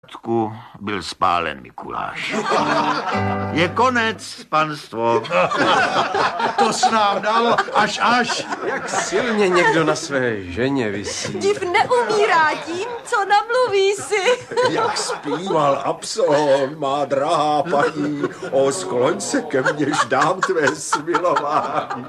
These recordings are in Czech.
byl spálen Mikuláš. Je konec, panstvo. To s nám dalo až. Jak silně někdo na své ženě visí. Div neumírá tím, co namluví si. Jak zpíval Absalom, má drahá paní, o skloň se ke mněž dám tvé smilování.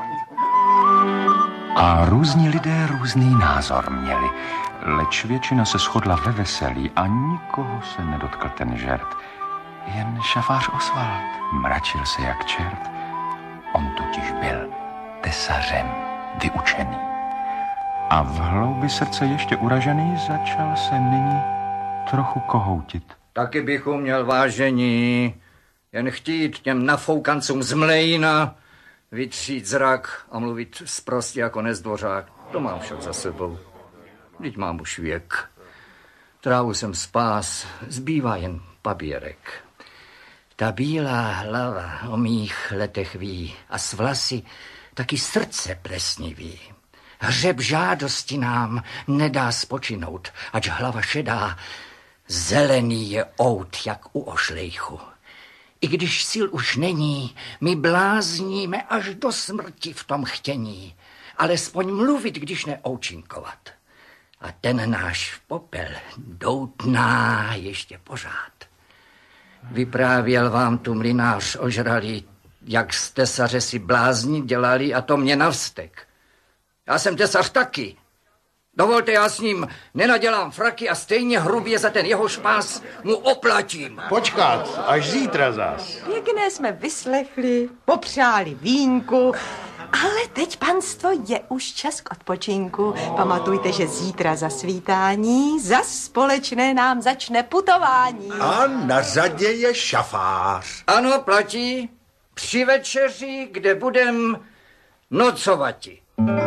A různí lidé různý názor měli, leč většina se shodla ve veselí a nikoho se nedotkl ten žert. Jen šafář Osvald mračil se jak čert. On totiž byl tesařem vyučený. A v hloubi srdce ještě uražený začal se nyní trochu kohoutit. Taky bych uměl, vážení, jen chtít těm nafoukancům z mlejna vytřít zrak a mluvit sprostě jako nezdvořák. To mám však za sebou. Vždyť mám už věk. Trávu jsem spás, zbývá jen papírek. Ta bílá hlava o mých letech ví a s vlasy taky srdce plesnivý. Hřeb žádosti nám nedá spočinout, ač hlava šedá, zelený je out, jak u ošlejchu. I když sil už není, my blázníme až do smrti v tom chtění, alespoň mluvit, když neoučinkovat. A ten náš popel doutná ještě pořád. Vyprávěl vám tu mlynář ožralý, jak z tesaře si blázni dělali, a to mě navstek. Já jsem tesař taky. Dovolte, já s ním nenadělám fraky a stejně hrubě za ten jeho špás mu oplatím. Počkat, až zítra zas. Pěkné jsme vyslechli, popřáli vínku, ale teď, panstvo, je už čas k odpočinku. Pamatujte, že zítra za svítání zas společné nám začne putování. A na řadě je šafář. Ano, platí. Při večeři, kde budem nocovati.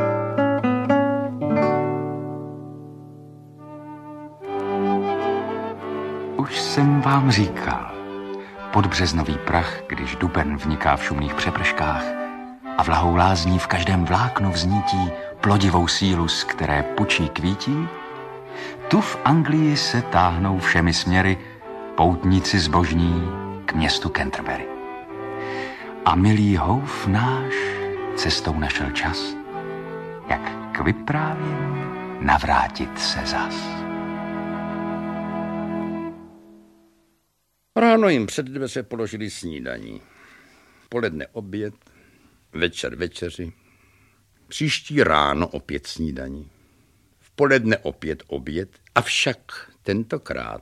Už jsem vám říkal, podbřeznový prach, když duben vniká v šumných přeprškách a vlahou lázní v každém vláknu vznítí plodivou sílu, z které pučí kvítí, tu v Anglii se táhnou všemi směry poutníci zbožní k městu Canterbury. A milý houf náš cestou našel čas, jak k vyprávění navrátit se zas. Ráno jim před dveře položili snídaní. Poledne oběd, večer večeři. Příští ráno opět snídaní. V poledne opět oběd, avšak tentokrát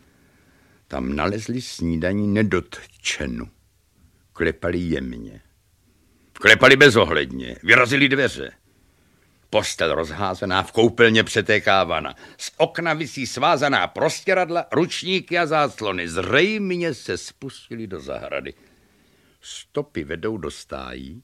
tam nalezli snídaní nedotčenu. Klepali jemně. Klepali bezohledně, vyrazili dveře. Postel rozházená, v koupelně přetékávána. Z okna visí svázaná prostěradla, ručníky a záclony. Zřejmě se spustili do zahrady. Stopy vedou do stájí,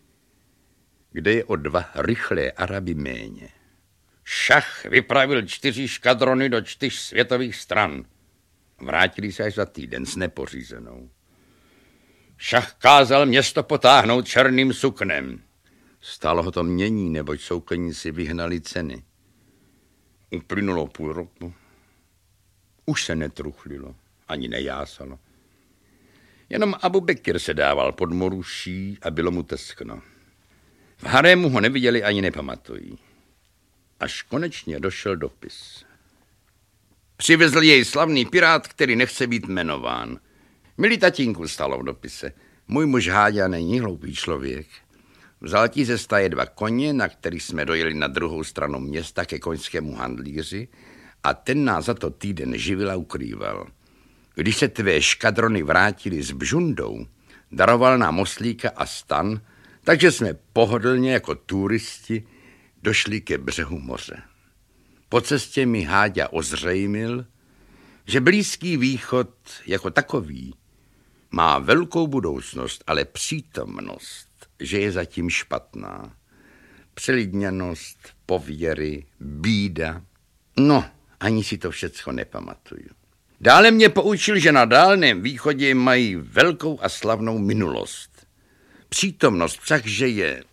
kde je o 2 rychlé Araby méně. Šach vypravil 4 škadrony do 4 světových stran. Vrátili se až za týden s nepořízenou. Šach kázal město potáhnout černým suknem. Stálo ho to mění, neboť soukeníci vyhnali ceny. Uplynulo půl roku. Už se netruchlilo, ani nejásalo. Jenom Abu Bekir se dával pod moruší a bylo mu teskno. V harému ho neviděli ani nepamatují. Až konečně došel dopis. Přivezl jej slavný pirát, který nechce být jmenován. Milý tatínku, stalo v dopise, můj muž Háďa není hloupý člověk. Vzal ti ze stáje 2 koně, na kterých jsme dojeli na druhou stranu města ke koňskému handlíři a ten nás za to týden živil a ukrýval. Když se tvé škadrony vrátili s bžundou, daroval nám oslíka a stan, takže jsme pohodlně jako turisti došli ke břehu moře. Po cestě mi Háďa ozřejmil, že Blízký východ jako takový má velkou budoucnost, ale přítomnost, že je zatím špatná. Přelidněnost, pověry, bída. No, ani si to všecko nepamatuju. Dále mě poučil, že na Dálném východě mají velkou a slavnou minulost. Přítomnost však, že je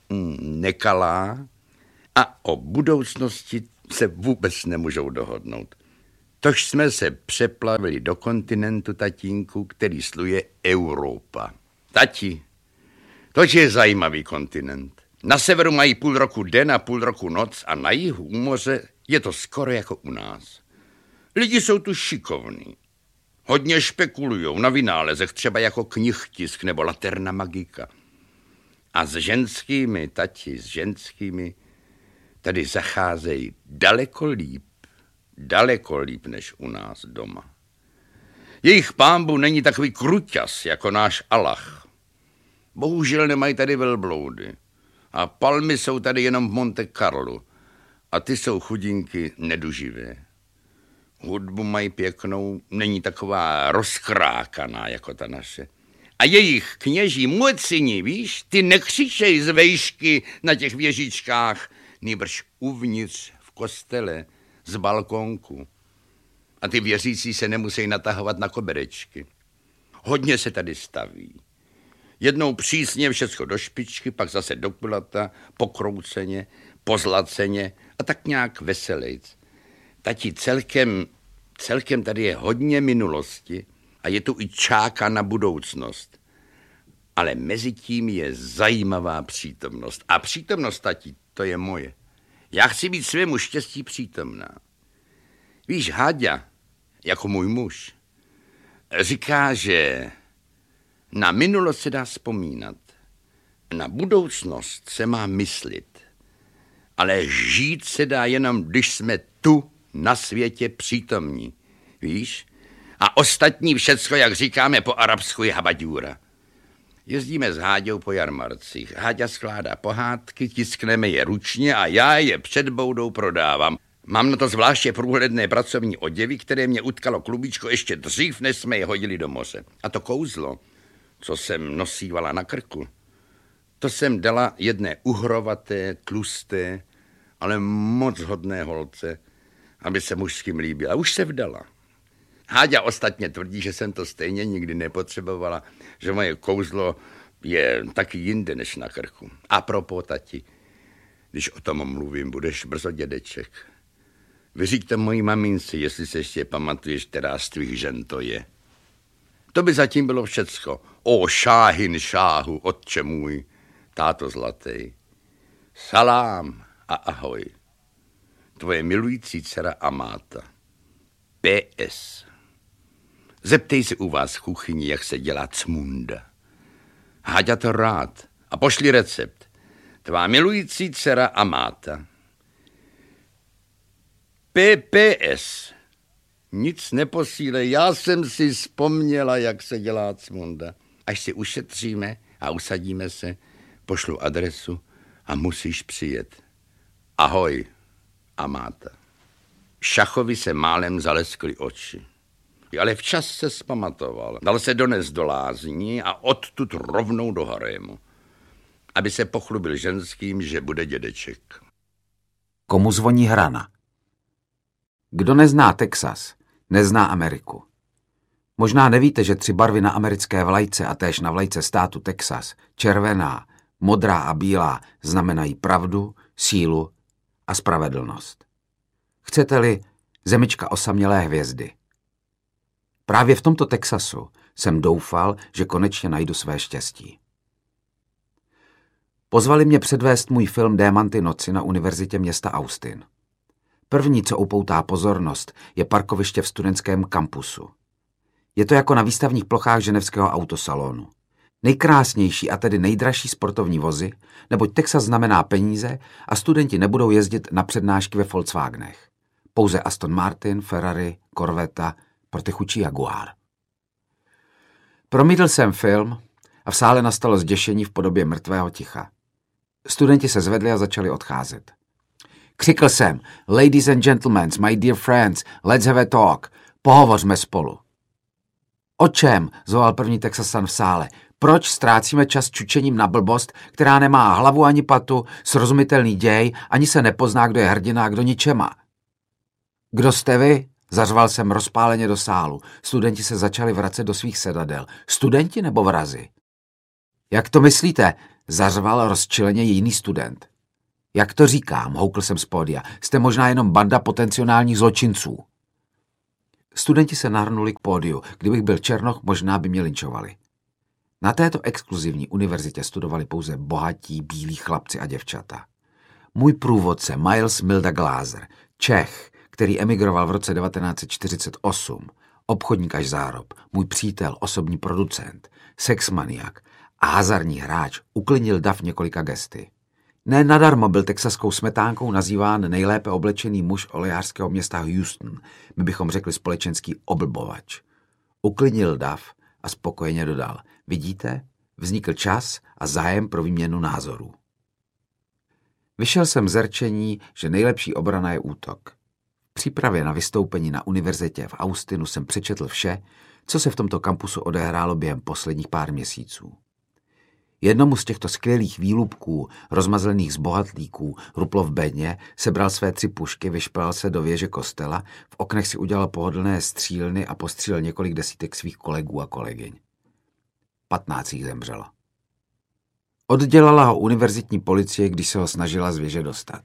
nekalá a o budoucnosti se vůbec nemůžou dohodnout. Tož jsme se přeplavili do kontinentu, tatínku, který sluje Evropa. Tati, tož je zajímavý kontinent. Na severu mají půl roku den a půl roku noc a na jihu u moře je to skoro jako u nás. Lidi jsou tu šikovní. Hodně špekulujou na vynálezech, třeba jako knihtisk nebo laterna magika. A s ženskými, tati, s ženskými tady zacházejí daleko líp než u nás doma. Jejich pánbu není takový kruťas jako náš Allah. Bohužel nemají tady velbloudy. A palmy jsou tady jenom v Monte Carlo. A ty jsou chudinky neduživé. Hudbu mají pěknou, není taková rozkrákaná jako ta naše. A jejich kněží muecini, víš, ty nekřičej z vejšky na těch věžičkách, nýbrž uvnitř v kostele z balkonku. A ty věřící se nemusí natahovat na koberečky. Hodně se tady staví. Jednou přísně všecko do špičky, pak zase do kulata, pokrouceně, pozlaceně a tak nějak veselejc. Tati, celkem tady je hodně minulosti a je tu i čáka na budoucnost. Ale mezi tím je zajímavá přítomnost. A přítomnost, tati, to je moje. Já chci být svému štěstí přítomná. Víš, Háďa, jako můj muž, říká, že na minulost se dá vzpomínat, na budoucnost se má myslit, ale žít se dá jenom, když jsme tu na světě přítomní, víš? A ostatní všecko, jak říkáme po arabsku, je habadůra. Jezdíme s Háďou po jarmarcích. Háďa skládá pohádky, tiskneme je ručně a já je před boudou prodávám. Mám na to zvláště průhledné pracovní oděvy, které mě utkalo klubíčko ještě dřív, než jsme je hodili do moře. A to kouzlo, co jsem nosívala na krku, to jsem dala jedné uhrovaté, tlusté, ale moc hodné holce, aby se mužským líbila. Už se vdala. Háďa ostatně tvrdí, že jsem to stejně nikdy nepotřebovala, že moje kouzlo je taky jinde než na krku. A propos, tati, když o tom mluvím, budeš brzo dědeček. Vyříďte mojí mamince, jestli se ještě pamatuješ, která z tvých žen to je. To by zatím bylo všecko. O šáhin šáhu, otče můj, táto zlatý. Salám a ahoj. Tvoje milující dcera Amáta. PS. Zeptej se u vás v kuchyni, jak se dělá cmunda. Háďa to rád. A pošli recept. Tvá milující dcera Amáta. PPS. Nic neposílej, já jsem si vzpomněla, jak se dělá cmunda. Až si ušetříme a usadíme se, pošlu adresu a musíš přijet. Ahoj, Amáta. Šachovi se málem zaleskly oči. Ale včas se zpamatoval. Dal se donést do lázní a odtud rovnou do harému. Aby se pochlubil ženským, že bude dědeček. Komu zvoní hrana? Kdo nezná Texas, nezná Ameriku. Možná nevíte, že 3 barvy na americké vlajce a též na vlajce státu Texas, červená, modrá a bílá, znamenají pravdu, sílu a spravedlnost. Chcete-li, zemička osamělé hvězdy. Právě v tomto Texasu jsem doufal, že konečně najdu své štěstí. Pozvali mě předvést můj film Démanty noci na univerzitě města Austin. První, co upoutá pozornost, je parkoviště v studentském kampusu. Je to jako na výstavních plochách ženevského autosalonu. Nejkrásnější a tedy nejdražší sportovní vozy, neboť Texas znamená peníze a studenti nebudou jezdit na přednášky ve Volkswagenech. Pouze Aston Martin, Ferrari, Corvetta, pro ty chudší Jaguar. Promítl jsem film a v sále nastalo zděšení v podobě mrtvého ticha. Studenti se zvedli a začali odcházet. Křikl jsem, ladies and gentlemen, my dear friends, let's have a talk. Pohovořme spolu. O čem? Zvolal první Texasan v sále. Proč ztrácíme čas čučením na blbost, která nemá hlavu ani patu, srozumitelný děj, ani se nepozná, kdo je hrdina a kdo ničema? Kdo jste vy? Zařval jsem rozpáleně do sálu. Studenti se začali vracet do svých sedadel. Studenti nebo vrazi? Jak to myslíte? Zařval rozčileně jiný student. Jak to říkám, houkl jsem z pódia. Jste možná jenom banda potenciálních zločinců. Studenti se nahrnuli k pódiu. Kdybych byl černoch, možná by mě linčovali. Na této exkluzivní univerzitě studovali pouze bohatí bílí chlapci a děvčata. Můj průvodce Miles Milda Glaser, Čech, který emigroval v roce 1948, obchodník až zárob, můj přítel, osobní producent, sexmaniak a hazardní hráč, uklidnil dav několika gesty. Ne nadarmo byl texaskou smetánkou nazýván nejlépe oblečený muž olejářského města Houston, my bychom řekli společenský oblbovač. Uklidnil dav a spokojeně dodal: vidíte, vznikl čas a zájem pro výměnu názorů. Vyšel jsem z rčení, že nejlepší obrana je útok. V přípravě na vystoupení na univerzitě v Austinu jsem přečetl vše, co se v tomto kampusu odehrálo během posledních pár měsíců. Jednomu z těchto skvělých výlupků, rozmazlených zbohatlíků, ruplo v bedně, sebral své 3 pušky, vyšpral se do věže kostela, v oknech si udělal pohodlné střílny a postřílel několik desítek svých kolegů a kolegyň. 15 jich zemřelo. Oddělala ho univerzitní policie, když se ho snažila z věže dostat.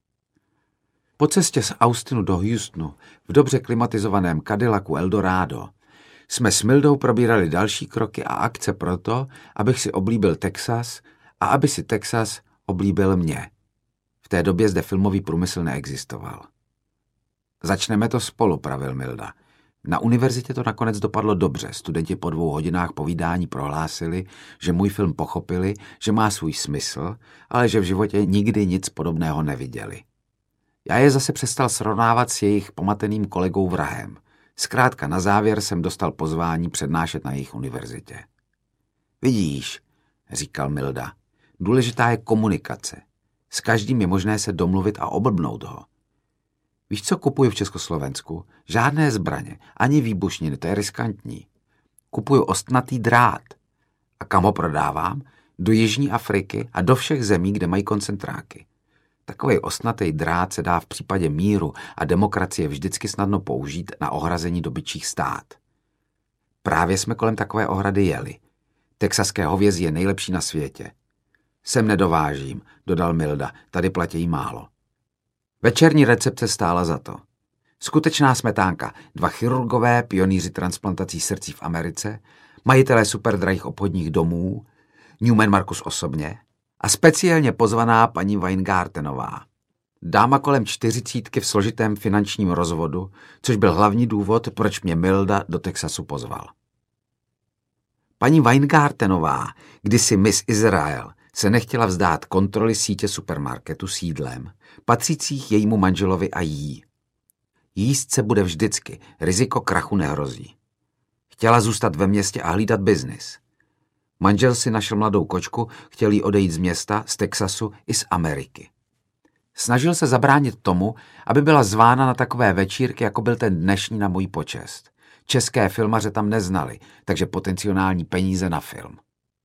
Po cestě z Austinu do Houstonu v dobře klimatizovaném Cadillacu Eldorado jsme s Mildou probírali další kroky a akce proto, abych si oblíbil Texas a aby si Texas oblíbil mě. V té době zde filmový průmysl neexistoval. Začneme to spolu, pravil Milda. Na univerzitě to nakonec dopadlo dobře. Studenti po 2 hodinách povídání prohlásili, že můj film pochopili, že má svůj smysl, ale že v životě nikdy nic podobného neviděli. Já je zase přestal srovnávat s jejich pomateným kolegou vrahem. Zkrátka na závěr jsem dostal pozvání přednášet na jejich univerzitě. Vidíš, říkal Milda, důležitá je komunikace. S každým je možné se domluvit a oblbnout ho. Víš, co kupuju v Československu? Žádné zbraně, ani výbušniny, to je riskantní. Kupuju ostnatý drát. A kam ho prodávám? Do Jižní Afriky a do všech zemí, kde mají koncentráky. Takový ostnatý drát se dá v případě míru a demokracie vždycky snadno použít na ohrazení dobytčích stát. Právě jsme kolem takové ohrady jeli. Texaské hovězí je nejlepší na světě. Sem nedovážím, dodal Milda, tady platí málo. Večerní recepce stála za to. Skutečná smetánka, 2 chirurgové, pionýři transplantací srdcí v Americe, majitelé superdrahých obchodních domů, Newman Marcus osobně a speciálně pozvaná paní Weingartenová. Dáma kolem 40 v složitém finančním rozvodu, což byl hlavní důvod, proč mě Milda do Texasu pozval. Paní Weingartenová, kdysi Miss Israel, se nechtěla vzdát kontroly sítě supermarketu sídlem, patřících jejímu manželovi a jí. Jíst se bude vždycky, riziko krachu nehrozí. Chtěla zůstat ve městě a hlídat biznis. Manžel si našel mladou kočku, chtěl jí odejít z města, z Texasu i z Ameriky. Snažil se zabránit tomu, aby byla zvána na takové večírky, jako byl ten dnešní na můj počest. České filmaře tam neznali, takže potenciální peníze na film.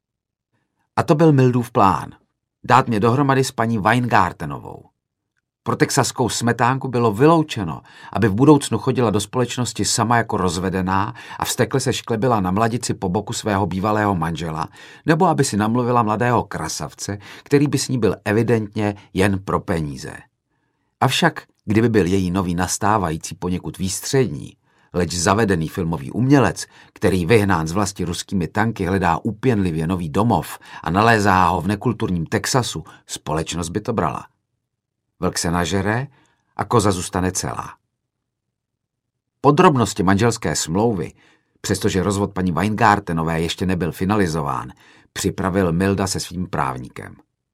A to byl Mildův plán. Dát mě dohromady s paní Weingartenovou. Pro texaskou smetánku bylo vyloučeno, aby v budoucnu chodila do společnosti sama jako rozvedená a vztekle se šklebila na mladici po boku svého bývalého manžela, nebo aby si namluvila mladého krasavce, který by s ní byl evidentně jen pro peníze. Avšak, kdyby byl její nový nastávající poněkud výstřední, leč zavedený filmový umělec, který vyhnán z vlasti ruskými tanky hledá úpěnlivě nový domov a nalézá ho v nekulturním Texasu, společnost by to brala. Vlk se nažere a koza zůstane celá. Podrobnosti manželské smlouvy, přestože rozvod paní Weingartenové ještě nebyl finalizován, připravil Milda se svým právníkem.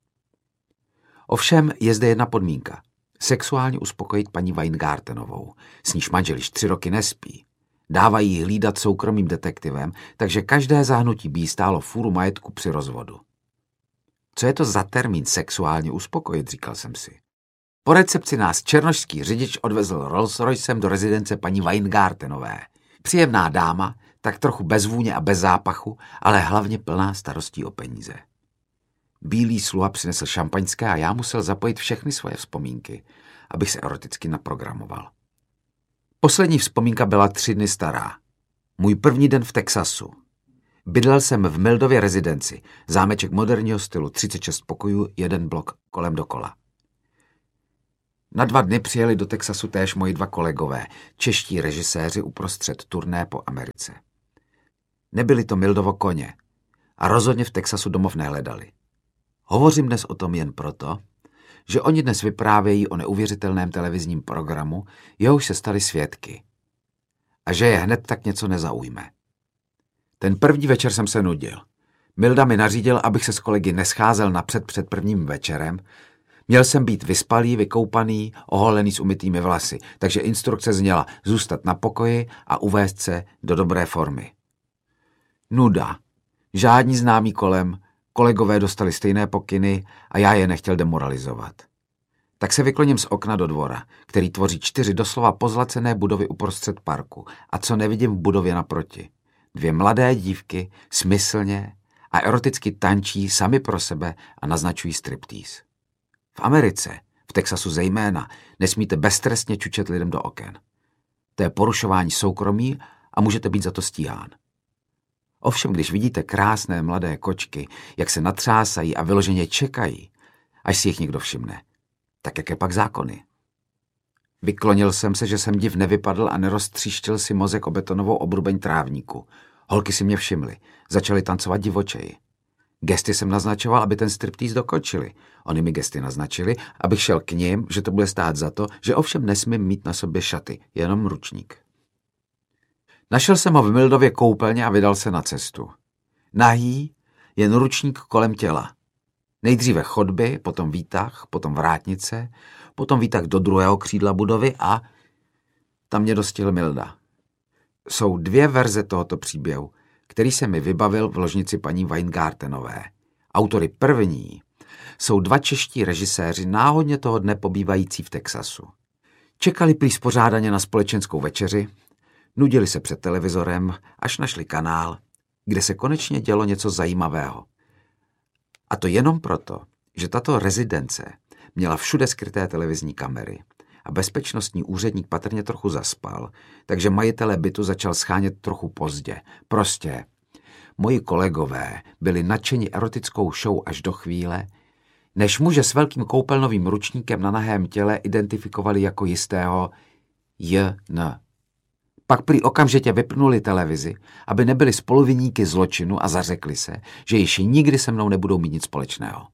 Ovšem je zde jedna podmínka. Sexuálně uspokojit paní Weingartenovou, s níž manžel již 3 roky nespí. Dávají ji hlídat soukromým detektivem, takže každé zahnutí by jí stálo fůru majetku při rozvodu. Co je to za termín sexuálně uspokojit, říkal jsem si. Po recepci nás černošský řidič odvezl Rolls Roycem do rezidence paní Weingartenové. Příjemná dáma, tak trochu bez vůně a bez zápachu, ale hlavně plná starostí o peníze. Bílý sluha přinesl šampaňské a já musel zapojit všechny svoje vzpomínky, abych se eroticky naprogramoval. Poslední vzpomínka byla 3 dny stará. Můj první den v Texasu. Bydlel jsem v Mildově rezidenci, zámeček moderního stylu, 36 pokojů, 1 blok kolem dokola. Na 2 dny přijeli do Texasu též moji 2 kolegové, čeští režiséři uprostřed turné po Americe. Nebyli to Mildovo koně a rozhodně v Texasu domov nehledali. Hovořím dnes o tom jen proto, že oni dnes vyprávějí o neuvěřitelném televizním programu, jehož se stali svědky. A že je hned tak něco nezaujme. Ten první večer jsem se nudil. Milda mi nařídil, abych se s kolegy nescházel napřed před prvním večerem. Měl jsem být vyspalý, vykoupaný, oholený s umytými vlasy, takže instrukce zněla zůstat na pokoji a uvést se do dobré formy. Nuda. Žádní známí kolem, kolegové dostali stejné pokyny a já je nechtěl demoralizovat. Tak se vykloním z okna do dvora, který tvoří 4 doslova pozlacené budovy uprostřed parku. A co nevidím v budově naproti? 2 mladé dívky smyslně a eroticky tančí sami pro sebe a naznačují striptease. V Americe, v Texasu zejména, nesmíte beztrestně čučet lidem do oken. To je porušování soukromí a můžete být za to stíhán. Ovšem, když vidíte krásné mladé kočky, jak se natřásají a vyloženě čekají, až si jich někdo všimne, tak jaké pak zákony? Vyklonil jsem se, že jsem div nevypadl a neroztříštil si mozek o betonovou obrubeň trávníku. Holky si mě všimly, začaly tancovat divočeji. Gesty jsem naznačoval, aby ten striptease dokončili. Oni mi gesty naznačili, abych šel k nim, že to bude stát za to, že ovšem nesmím mít na sobě šaty, jenom ručník. Našel jsem ho v Mildově koupelně a vydal se na cestu. Nahý, jen ručník kolem těla. Nejdříve chodby, potom výtah, potom vrátnice, potom výtah do druhého křídla budovy a tam mě dostihl Milda. Jsou 2 verze tohoto příběhu, který se mi vybavil v ložnici paní Weingartenové. Autory první jsou 2 čeští režiséři náhodně toho dne pobývající v Texasu. Čekali prý spořádaně na společenskou večeři, nudili se před televizorem, až našli kanál, kde se konečně dělo něco zajímavého. A to jenom proto, že tato rezidence měla všude skryté televizní kamery a bezpečnostní úředník patrně trochu zaspal, takže majitelé bytu začal schánět trochu pozdě. Prostě moji kolegové byli nadšeni erotickou show až do chvíle, než muže s velkým koupelnovým ručníkem na nahém těle identifikovali jako jistého J.N. Pak prý okamžitě vypnuli televizi, aby nebyli spoluviníky zločinu a zařekli se, že již nikdy se mnou nebudou mít nic společného.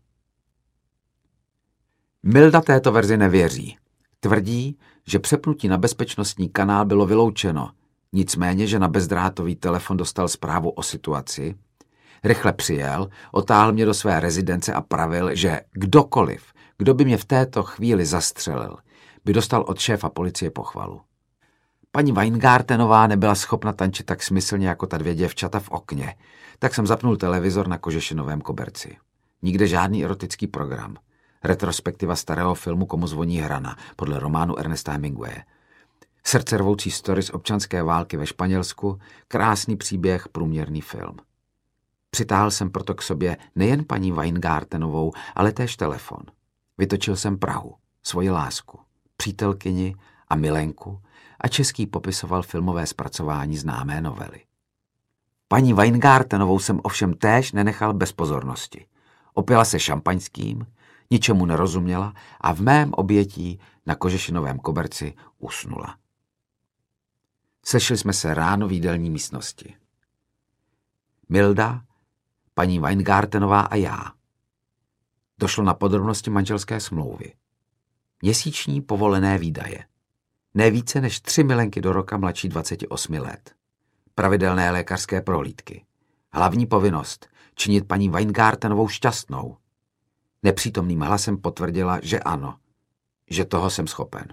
Milda této verzi nevěří. Tvrdí, že přepnutí na bezpečnostní kanál bylo vyloučeno, nicméně, že na bezdrátový telefon dostal zprávu o situaci, rychle přijel, otáhl mě do své rezidence a pravil, že kdokoliv, kdo by mě v této chvíli zastřelil, by dostal od šéfa policie pochvalu. Paní Weingartenová nebyla schopna tančit tak smyslně jako ta 2 děvčata v okně, tak jsem zapnul televizor na kožešinovém koberci. Nikde žádný erotický program. Retrospektiva starého filmu Komu zvoní hrana, podle románu Ernesta Hemingwaye. Srdcervoucí story z občanské války ve Španělsku, krásný příběh, průměrný film. Přitáhl jsem proto k sobě nejen paní Weingartenovou, ale též telefon. Vytočil jsem Prahu, svoji lásku, přítelkyni a milenku a český popisoval filmové zpracování známé novely. Paní Weingartenovou jsem ovšem též nenechal bez pozornosti. Opila se šampaňským, ničemu nerozuměla a v mém obětí na kožešinovém koberci usnula. Sešli jsme se ráno v jídelní místnosti. Milda, paní Weingartenová a já. Došlo na podrobnosti manželské smlouvy. Měsíční povolené výdaje. Ne více než 3 milenky do roka mladší 28 let. Pravidelné lékařské prohlídky. Hlavní povinnost činit paní Weingartenovou šťastnou. Nepřítomným hlasem potvrdila, že ano, že toho jsem schopen.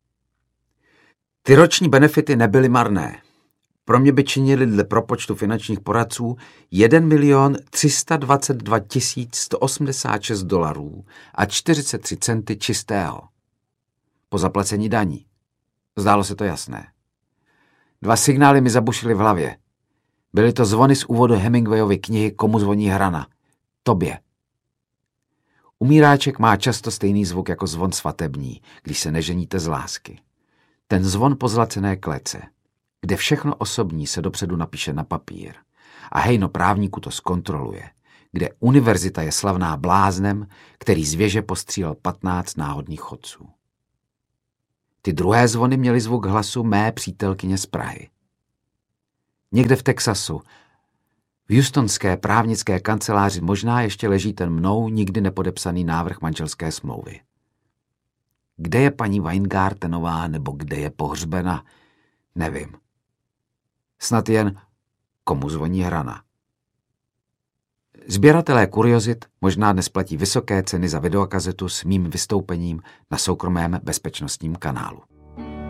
Ty roční benefity nebyly marné. Pro mě by činili dle propočtu finančních poradců $1 122 186 a 43 centy čistého. Po zaplacení daní. Zdálo se to jasné. 2 signály mi zabušily v hlavě. Byly to zvony z úvodu Hemingwayovy knihy Komu zvoní hrana. Tobě. Umíráček má často stejný zvuk jako zvon svatební, když se neženíte z lásky. Ten zvon pozlacené klece, kde všechno osobní se dopředu napíše na papír a hejno právníku to zkontroluje, kde univerzita je slavná bláznem, který z věže postřílel 15 náhodných chodců. Ty druhé zvony měly zvuk hlasu mé přítelkyně z Prahy. Někde v Texasu, v houstonské právnické kanceláři možná ještě leží ten mnou nikdy nepodepsaný návrh manželské smlouvy. Kde je paní Weingartenová nebo kde je pohřbena, nevím. Snad jen komu zvoní hrana. Sběratelé kuriozit možná dnes platí vysoké ceny za videokazetu s mým vystoupením na soukromém bezpečnostním kanálu.